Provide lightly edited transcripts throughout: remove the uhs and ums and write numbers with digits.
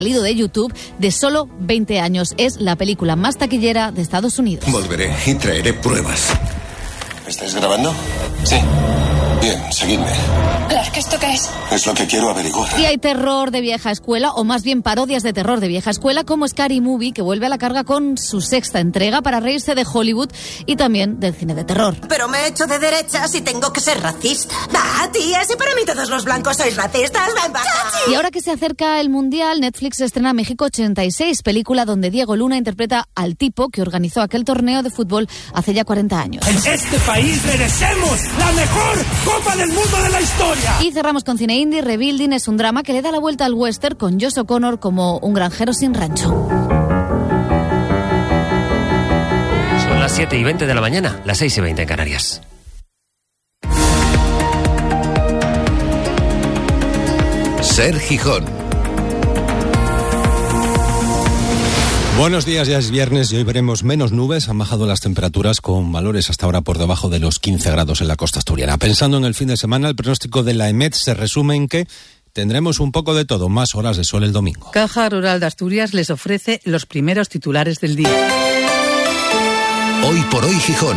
Salido de YouTube de solo 20 años. Es la película más taquillera de Estados Unidos. Volveré y traeré pruebas. ¿Estás grabando? Sí. Bien, seguidme. Clark, ¿esto qué es? Es lo que quiero averiguar. Y hay terror de vieja escuela, o más bien parodias de terror de vieja escuela, como Scary Movie, que vuelve a la carga con su sexta entrega para reírse de Hollywood y también del cine de terror. Pero me he hecho de derechas y tengo que ser racista. Va, tía, si para mí todos los blancos sois racistas, ven para acá. Y ahora que se acerca el Mundial, Netflix estrena México 86, película donde Diego Luna interpreta al tipo que organizó aquel torneo de fútbol hace ya 40 años. En este país merecemos la mejor Copa del Mundo de la historia. Y cerramos con cine indie. Rebuilding es un drama que le da la vuelta al western con Josh O'Connor como un granjero sin rancho. Son las 7:20 de la mañana, las 6:20 en Canarias. Ser Gijón. Buenos días, ya es viernes y hoy veremos menos nubes. Han bajado las temperaturas con valores hasta ahora por debajo de los 15 grados en la costa asturiana. Pensando en el fin de semana, el pronóstico de la EMET se resume en que tendremos un poco de todo, más horas de sol el domingo. Caja Rural de Asturias les ofrece los primeros titulares del día. Hoy por hoy Gijón.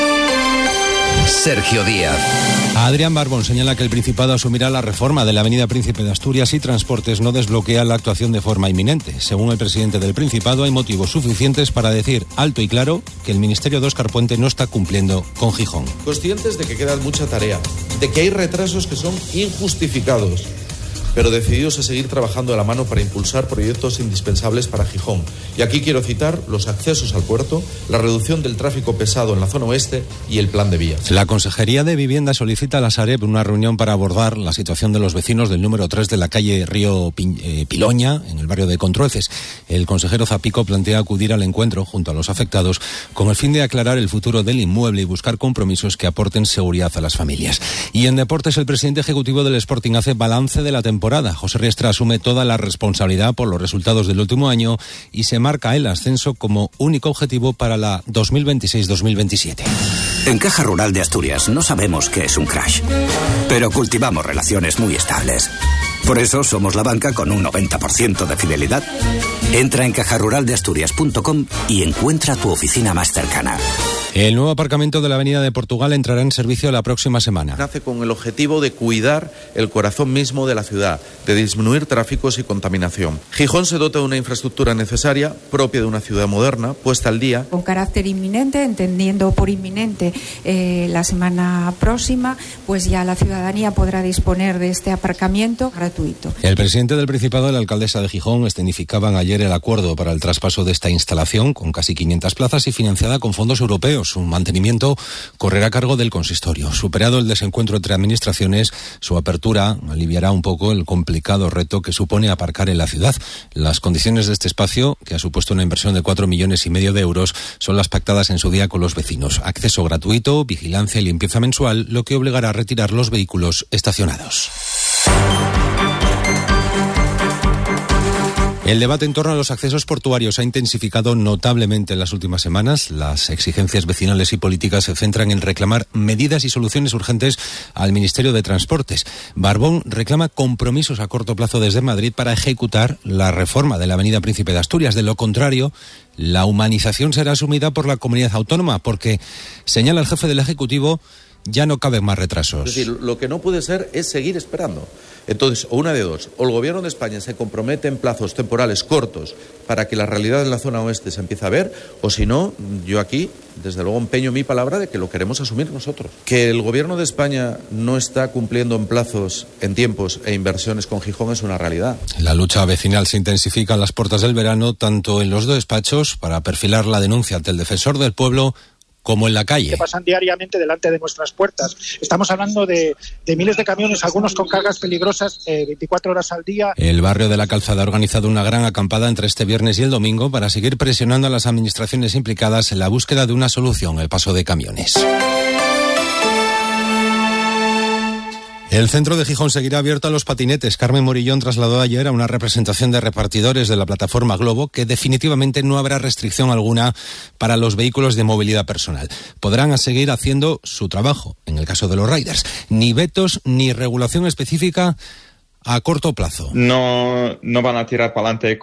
Sergio Díaz. Adrián Barbón señala que el Principado asumirá la reforma de la Avenida Príncipe de Asturias y Transportes no desbloquea la actuación de forma inminente. Según el presidente del Principado, hay motivos suficientes para decir alto y claro que el Ministerio de Óscar Puente no está cumpliendo con Gijón. Conscientes de que queda mucha tarea, de que hay retrasos que son injustificados, pero decididos a seguir trabajando de la mano para impulsar proyectos indispensables para Gijón. Y aquí quiero citar los accesos al puerto, la reducción del tráfico pesado en la zona oeste y el plan de vías. La Consejería de Vivienda solicita a la Sareb una reunión para abordar la situación de los vecinos del número 3 de la calle Río Piloña, en el barrio de Contrueces. El consejero Zapico plantea acudir al encuentro junto a los afectados con el fin de aclarar el futuro del inmueble y buscar compromisos que aporten seguridad a las familias. Y en deportes, el presidente ejecutivo del Sporting hace balance de la temporada. José Riestra asume toda la responsabilidad por los resultados del último año y se marca el ascenso como único objetivo para la 2026-2027. En Caja Rural de Asturias no sabemos qué es un crash, pero cultivamos relaciones muy estables. Por eso somos la banca con un 90% de fidelidad. Entra en cajaruraldeasturias.com y encuentra tu oficina más cercana. El nuevo aparcamiento de la Avenida de Portugal entrará en servicio la próxima semana. Nace con el objetivo de cuidar el corazón mismo de la ciudad, de disminuir tráficos y contaminación. Gijón se dota de una infraestructura necesaria, propia de una ciudad moderna, puesta al día. Con carácter inminente, entendiendo por inminente la semana próxima, pues ya la ciudadanía podrá disponer de este aparcamiento gratuito. El presidente del Principado y la alcaldesa de Gijón escenificaban ayer el acuerdo para el traspaso de esta instalación con casi 500 plazas y financiada con fondos europeos. Su mantenimiento correrá a cargo del consistorio. Superado el desencuentro entre administraciones, su apertura aliviará un poco el complicado reto que supone aparcar en la ciudad. Las condiciones de este espacio, que ha supuesto una inversión de 4,5 millones de euros, son las pactadas en su día con los vecinos. Acceso gratuito, vigilancia y limpieza mensual, lo que obligará a retirar los vehículos estacionados. El debate en torno a los accesos portuarios ha intensificado notablemente en las últimas semanas. Las exigencias vecinales y políticas se centran en reclamar medidas y soluciones urgentes al Ministerio de Transportes. Barbón reclama compromisos a corto plazo desde Madrid para ejecutar la reforma de la Avenida Príncipe de Asturias. De lo contrario, la humanización será asumida por la comunidad autónoma, porque, señala el jefe del Ejecutivo, ya no caben más retrasos. Es decir, lo que no puede ser es seguir esperando. Entonces, o una de dos, o el Gobierno de España se compromete en plazos temporales cortos para que la realidad en la zona oeste se empiece a ver, o si no, yo aquí, desde luego, empeño mi palabra de que lo queremos asumir nosotros. Que el Gobierno de España no está cumpliendo en plazos, en tiempos e inversiones con Gijón es una realidad. La lucha vecinal se intensifica a las puertas del verano, tanto en los dos despachos, para perfilar la denuncia ante el defensor del pueblo, como en la calle. Que pasan diariamente delante de nuestras puertas. Estamos hablando de miles de camiones, algunos con cargas peligrosas 24 horas al día. El barrio de la Calzada ha organizado una gran acampada entre este viernes y el domingo para seguir presionando a las administraciones implicadas en la búsqueda de una solución al paso de camiones. El centro de Gijón seguirá abierto a los patinetes. Carmen Morillón trasladó ayer a una representación de repartidores de la plataforma Globo que definitivamente no habrá restricción alguna para los vehículos de movilidad personal. Podrán seguir haciendo su trabajo, en el caso de los riders. Ni vetos ni regulación específica a corto plazo. No van a tirar para adelante